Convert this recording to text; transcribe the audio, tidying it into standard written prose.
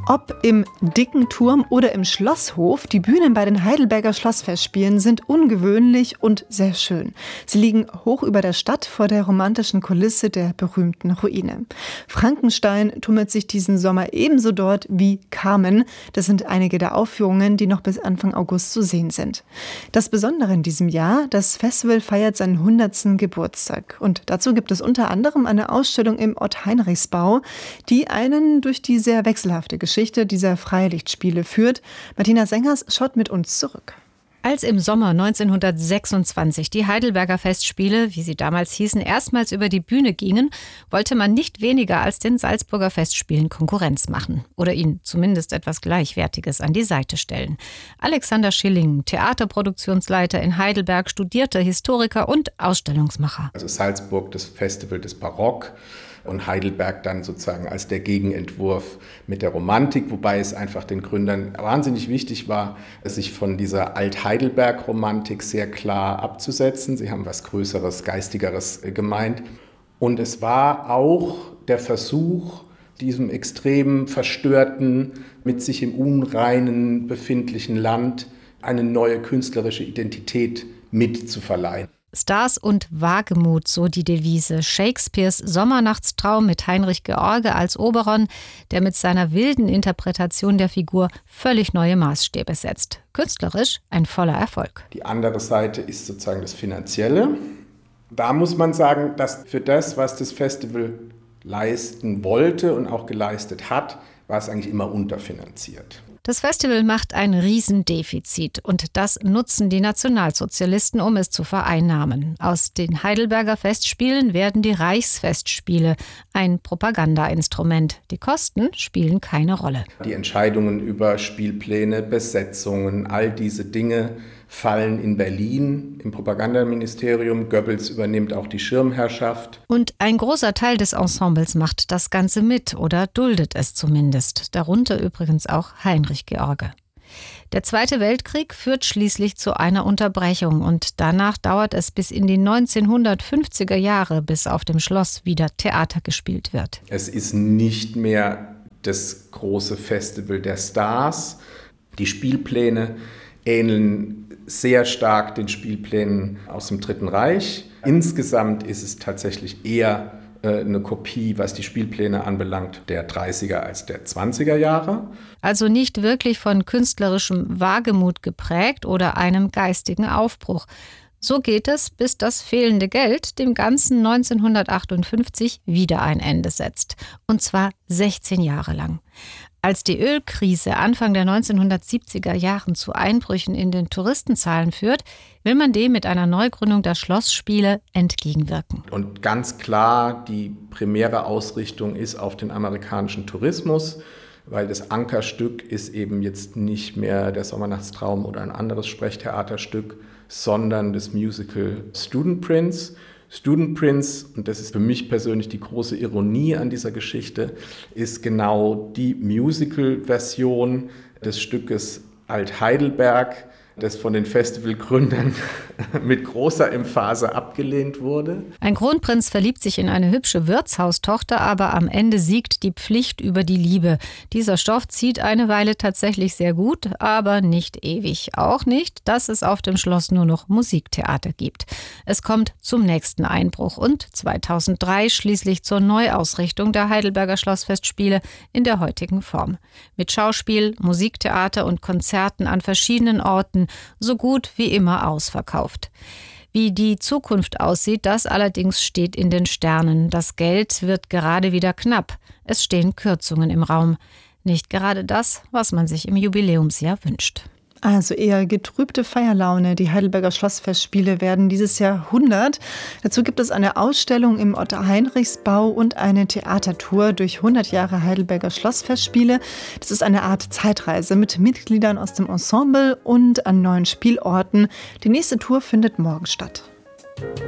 Ob im dicken Turm oder im Schlosshof, die Bühnen bei den Heidelberger Schlossfestspielen sind ungewöhnlich und sehr schön. Sie liegen hoch über der Stadt vor der romantischen Kulisse der berühmten Ruine. Frankenstein tummelt sich diesen Sommer ebenso dort wie Carmen. Das sind einige der Aufführungen, die noch bis Anfang August zu sehen sind. Das Besondere in diesem Jahr, das Festival feiert seinen 100. Geburtstag. Und dazu gibt es unter anderem eine Ausstellung im Otto-Heinrichs-Bau, die einen durch die sehr wechselhafte Geschichte dieser Freilichtspiele führt. Martina Sengers schaut mit uns zurück. Als im Sommer 1926 die Heidelberger Festspiele, wie sie damals hießen, erstmals über die Bühne gingen, wollte man nicht weniger als den Salzburger Festspielen Konkurrenz machen oder ihnen zumindest etwas Gleichwertiges an die Seite stellen. Alexander Schilling, Theaterproduktionsleiter in Heidelberg, studierter Historiker und Ausstellungsmacher. Also Salzburg, das Festival des Barock, und Heidelberg dann sozusagen als der Gegenentwurf mit der Romantik, wobei es einfach den Gründern wahnsinnig wichtig war, sich von dieser Alt-Heidelberg-Romantik sehr klar abzusetzen. Sie haben was Größeres, Geistigeres gemeint. Und es war auch der Versuch, diesem extrem verstörten, mit sich im Unreinen befindlichen Land eine neue künstlerische Identität mitzuverleihen. Stars und Wagemut, so die Devise. Shakespeares Sommernachtstraum mit Heinrich George als Oberon, der mit seiner wilden Interpretation der Figur völlig neue Maßstäbe setzt. Künstlerisch ein voller Erfolg. Die andere Seite ist sozusagen das Finanzielle. Da muss man sagen, dass für das, was das Festival leisten wollte und auch geleistet hat, war es eigentlich immer unterfinanziert. Das Festival macht ein Riesendefizit und das nutzen die Nationalsozialisten, um es zu vereinnahmen. Aus den Heidelberger Festspielen werden die Reichsfestspiele, ein Propagandainstrument. Die Kosten spielen keine Rolle. Die Entscheidungen über Spielpläne, Besetzungen, all diese Dinge fallen in Berlin im Propagandaministerium. Goebbels übernimmt auch die Schirmherrschaft. Und ein großer Teil des Ensembles macht das Ganze mit oder duldet es zumindest. Darunter übrigens auch Heinrich George. Der Zweite Weltkrieg führt schließlich zu einer Unterbrechung und danach dauert es bis in die 1950er Jahre, bis auf dem Schloss wieder Theater gespielt wird. Es ist nicht mehr das große Festival der Stars. Die Spielpläne ähneln sehr stark den Spielplänen aus dem Dritten Reich. Insgesamt ist es tatsächlich eher eine Kopie, was die Spielpläne anbelangt, der 30er als der 20er Jahre. Also nicht wirklich von künstlerischem Wagemut geprägt oder einem geistigen Aufbruch. So geht es, bis das fehlende Geld dem Ganzen 1958 wieder ein Ende setzt. Und zwar 16 Jahre lang. Als die Ölkrise Anfang der 1970er Jahren zu Einbrüchen in den Touristenzahlen führt, will man dem mit einer Neugründung der Schlossspiele entgegenwirken. Und ganz klar, die primäre Ausrichtung ist auf den amerikanischen Tourismus, weil das Ankerstück ist eben jetzt nicht mehr der Sommernachtstraum oder ein anderes Sprechtheaterstück, sondern das Musical Student Prince. Student Prince, und das ist für mich persönlich die große Ironie an dieser Geschichte, ist genau die Musical-Version des Stückes Alt-Heidelberg, das von den Festivalgründern mit großer Emphase abgelehnt wurde. Ein Kronprinz verliebt sich in eine hübsche Wirtshaustochter, aber am Ende siegt die Pflicht über die Liebe. Dieser Stoff zieht eine Weile tatsächlich sehr gut, aber nicht ewig. Auch nicht, dass es auf dem Schloss nur noch Musiktheater gibt. Es kommt zum nächsten Einbruch und 2003 schließlich zur Neuausrichtung der Heidelberger Schlossfestspiele in der heutigen Form. Mit Schauspiel, Musiktheater und Konzerten an verschiedenen Orten, so gut wie immer ausverkauft. Wie die Zukunft aussieht, das allerdings steht in den Sternen. Das Geld wird gerade wieder knapp. Es stehen Kürzungen im Raum. Nicht gerade das, was man sich im Jubiläumsjahr wünscht. Also eher getrübte Feierlaune. Die Heidelberger Schlossfestspiele werden dieses Jahr 100. Dazu gibt es eine Ausstellung im Otto-Heinrichs-Bau und eine Theatertour durch 100 Jahre Heidelberger Schlossfestspiele. Das ist eine Art Zeitreise mit Mitgliedern aus dem Ensemble und an neuen Spielorten. Die nächste Tour findet morgen statt.